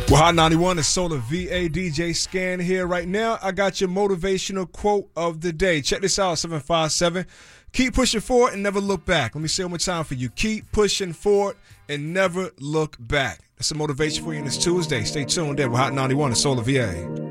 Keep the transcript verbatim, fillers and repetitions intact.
Well, Hot ninety-one is Solar V A D J Scan here. Right now, I got your motivational quote of the day. Check this out, seven five seven. Keep pushing forward and never look back. Let me say it one more time for you. Keep pushing forward and never look back. That's a motivation for you on this Tuesday. Stay tuned there with Hot ninety-one and Solar V A.